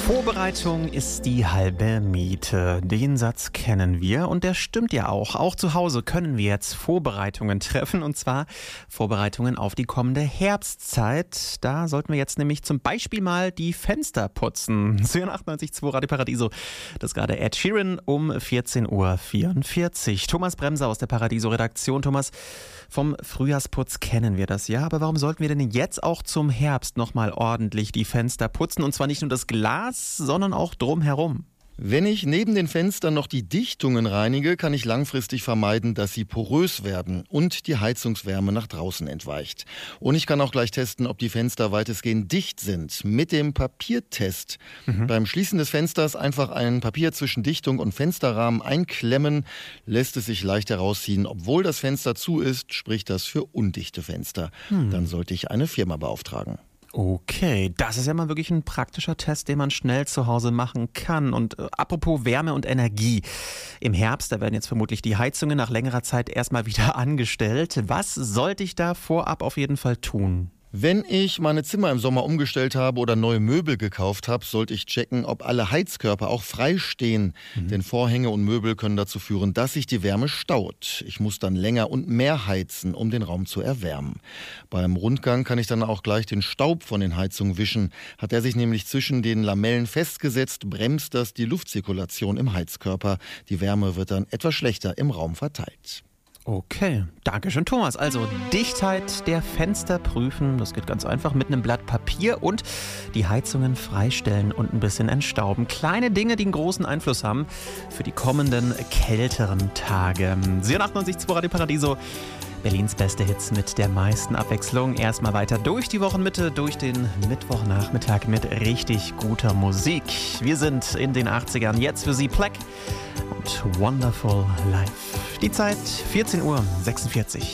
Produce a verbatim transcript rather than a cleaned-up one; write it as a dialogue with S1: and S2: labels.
S1: Vorbereitung ist die halbe Miete. Den Satz kennen wir und der stimmt ja auch. Auch zu Hause können wir jetzt Vorbereitungen treffen, und zwar Vorbereitungen auf die kommende Herbstzeit. Da sollten wir jetzt nämlich zum Beispiel mal die Fenster putzen. achtundneunzig Komma zwei Radio Paradiso. Das ist gerade Ed Sheeran um vierzehn Uhr vierundvierzig. Thomas Bremser aus der Paradiso-Redaktion. Thomas, vom Frühjahrsputz kennen wir das ja, aber warum sollten wir denn jetzt auch zum Herbst nochmal ordentlich die Fenster putzen? Und zwar nicht nur das Glas, sondern auch drumherum.
S2: Wenn ich neben den Fenstern noch die Dichtungen reinige, kann ich langfristig vermeiden, dass sie porös werden und die Heizungswärme nach draußen entweicht. Und ich kann auch gleich testen, ob die Fenster weitestgehend dicht sind, mit dem Papiertest. Mhm. Beim Schließen des Fensters einfach ein Papier zwischen Dichtung und Fensterrahmen einklemmen, lässt es sich leicht herausziehen. Obwohl das Fenster zu ist, spricht das für undichte Fenster. Mhm. Dann sollte ich eine Firma beauftragen.
S1: Okay, das ist ja mal wirklich ein praktischer Test, den man schnell zu Hause machen kann. Und äh, apropos Wärme und Energie. Im Herbst, da werden jetzt vermutlich die Heizungen nach längerer Zeit erstmal wieder angestellt. Was sollte ich da vorab auf jeden Fall tun?
S2: Wenn ich meine Zimmer im Sommer umgestellt habe oder neue Möbel gekauft habe, sollte ich checken, ob alle Heizkörper auch frei stehen. Mhm. Denn Vorhänge und Möbel können dazu führen, dass sich die Wärme staut. Ich muss dann länger und mehr heizen, um den Raum zu erwärmen. Beim Rundgang kann ich dann auch gleich den Staub von den Heizungen wischen. Hat er sich nämlich zwischen den Lamellen festgesetzt, bremst das die Luftzirkulation im Heizkörper. Die Wärme wird dann etwas schlechter im Raum verteilt.
S1: Okay, danke schön, Thomas. Also Dichtheit der Fenster prüfen, das geht ganz einfach mit einem Blatt Papier und die Heizungen freistellen und ein bisschen entstauben. Kleine Dinge, die einen großen Einfluss haben für die kommenden kälteren Tage. Sie achtundneunzig Komma zwei Radio Paradiso, Berlins beste Hits mit der meisten Abwechslung. Erstmal weiter durch die Wochenmitte, durch den Mittwochnachmittag mit richtig guter Musik. Wir sind in den achtzigern, jetzt für Sie Pleck und Wonderful Life. Die Zeit vierzehn Uhr sechsundvierzig.